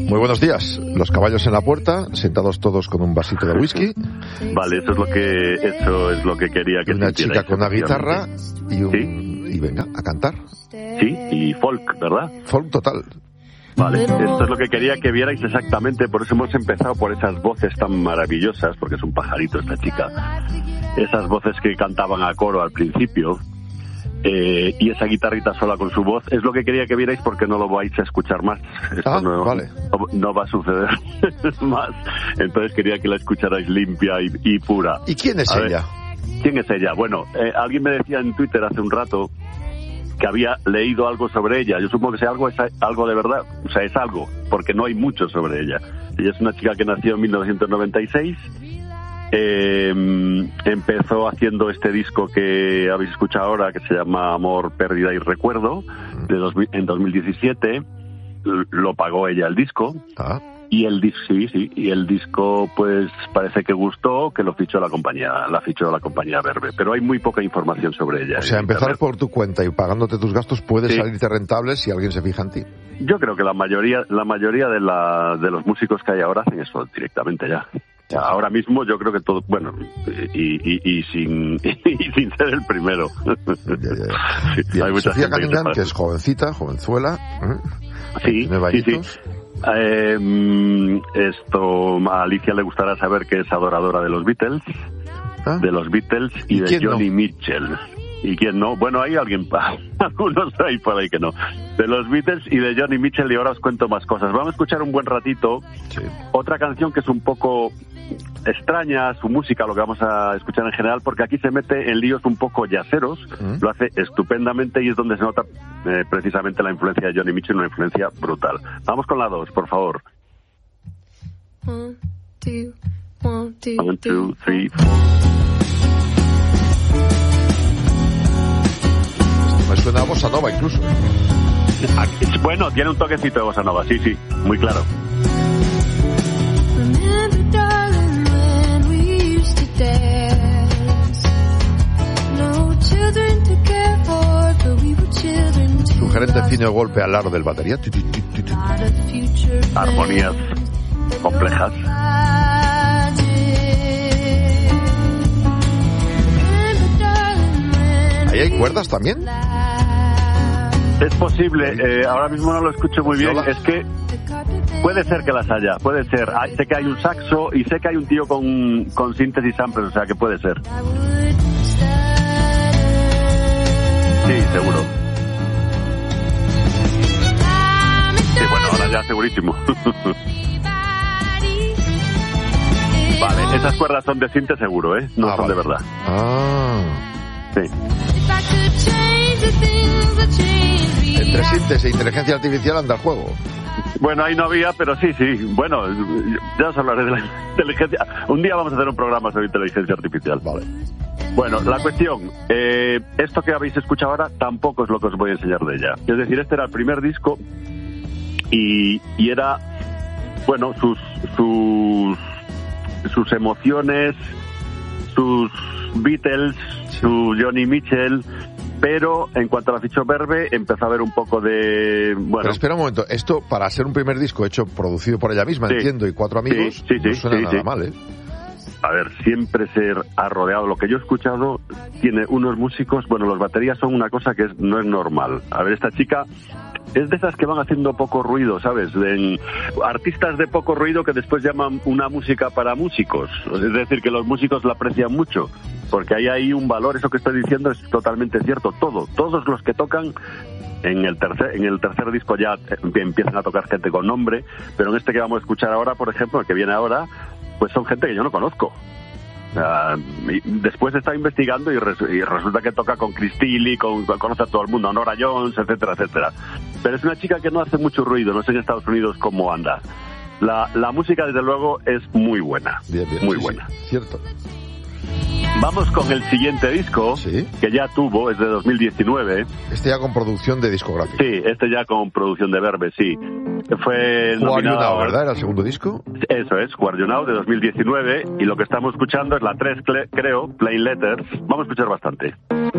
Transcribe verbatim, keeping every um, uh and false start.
Muy buenos días. Los caballos en la puerta, sentados todos con un vasito de whisky. Vale, eso es lo que eso es lo que quería que una chica con una guitarra y un, ¿sí? y venga a cantar. Sí, y folk, ¿verdad? Folk total. Vale, esto es lo que quería que vierais exactamente, por eso hemos empezado por esas voces tan maravillosas, porque es un pajarito esta chica, esas voces que cantaban a coro al principio, eh, y esa guitarrita sola con su voz, es lo que quería que vierais porque no lo vais a escuchar más. Esto ah, no, vale. no, no va a suceder más, entonces quería que la escucharais limpia y, y pura. ¿Y quién es a ella? Ver, ¿quién es ella? Bueno, eh, alguien me decía en Twitter hace un rato que había leído algo sobre ella. Yo supongo que sea algo, es algo de verdad, o sea, es algo, porque no hay mucho sobre ella. Ella es una chica que nació en mil novecientos noventa y seis, eh, empezó haciendo este disco que habéis escuchado ahora, que se llama Amor, Pérdida y Recuerdo, de dos, en dos mil diecisiete, lo pagó ella el disco. Ah. Y el disco, sí, sí, y el disco pues parece que gustó, que lo fichó la compañía, la fichó la compañía Verve, pero hay muy poca información sobre ella. O sea, empezar por tu cuenta y pagándote tus gastos puede sí. salirte rentable si alguien se fija en ti. Yo creo que la mayoría, la mayoría de la, de los músicos que hay ahora hacen eso directamente ya. ya ahora mismo yo creo que todo, bueno, y, y, y sin, y sin ser el primero. Ya, ya. Bien, hay mucha Sofía Cunningham, que, que es jovencita, jovenzuela. ¿eh? Sí, sí, sí. Eh, esto a Alicia le gustará saber que es adoradora de los Beatles, ¿ah? de los Beatles y, y de Johnny no? Mitchell. ¿Y quién no? Bueno, hay alguien, algunos hay por ahí que no. De los Beatles y de Johnny Mitchell, y ahora os cuento más cosas. Vamos a escuchar un buen ratito sí. otra canción que es un poco extraña, su música, lo que vamos a escuchar en general, porque aquí se mete en líos un poco jazzeros, ¿Mm? Lo hace estupendamente y es donde se nota eh, precisamente la influencia de Johnny Mitchell, una influencia brutal. Vamos con la dos, por favor. One, two, one, two, one, two, three, four. Me suena a bossa nova incluso. Bueno, tiene un toquecito de bossa nova, sí, sí, muy claro. Sugerente fino golpe al aro del batería. Armonías complejas. ¿Ahí hay cuerdas también? Es posible, eh, ahora mismo no lo escucho muy bien, es que puede ser que las haya, puede ser. Hay, sé que hay un saxo y sé que hay un tío con, con síntesis samples, o sea que puede ser. Sí, seguro. Sí, bueno, ahora ya segurísimo. Vale, esas cuerdas son de sinte seguro, ¿eh? No ah, son vale. de verdad. Ah. Sí. Entre síntesis e inteligencia artificial anda el juego. Bueno, ahí no había, pero sí, sí. Bueno, ya os hablaré de la inteligencia. Un día vamos a hacer un programa sobre inteligencia artificial. Vale. Bueno, la cuestión, eh, esto que habéis escuchado ahora tampoco es lo que os voy a enseñar de ella. Es decir, este era el primer disco y, y era, bueno, sus, sus, sus emociones, sus Beatles, su Johnny Mitchell, pero en cuanto a la fichó Verve empezó a haber un poco de... bueno. Pero espera un momento, esto para ser un primer disco hecho, producido por ella misma, sí, entiendo, y cuatro amigos, sí, sí, no suena sí, nada sí. mal, ¿eh? A ver, siempre ser ha rodeado, lo que yo he escuchado, tiene unos músicos, bueno, los baterías son una cosa que es, no es normal. A ver, esta chica es de esas que van haciendo poco ruido, ¿sabes? De, artistas de poco ruido que después llaman una música para músicos. Es decir, que los músicos la aprecian mucho, porque ahí hay un valor, eso que estoy diciendo es totalmente cierto. Todo, todos los que tocan en el tercer en el tercer disco ya empiezan a tocar gente con nombre, pero en este que vamos a escuchar ahora, por ejemplo, el que viene ahora, pues son gente que yo no conozco. Uh, después está investigando y, res, y resulta que toca con Chris Tilly, con, conoce a todo el mundo, a Nora Jones, etcétera, etcétera. Pero es una chica que no hace mucho ruido, no sé en Estados Unidos cómo anda. La, la música, desde luego, es muy buena. Bien, bien, muy sí, buena. Sí, cierto. Vamos con el siguiente disco, ¿sí? Que ya tuvo, es de dos mil diecinueve. Este ya con producción de discográfica. Sí, este ya con producción de Verve, sí. Fue el nominado, ¿verdad? ¿Era el segundo disco? Eso es, Who Are You Now, de dos mil diecinueve, y lo que estamos escuchando es la tres, creo, Plain Letters. Vamos a escuchar bastante.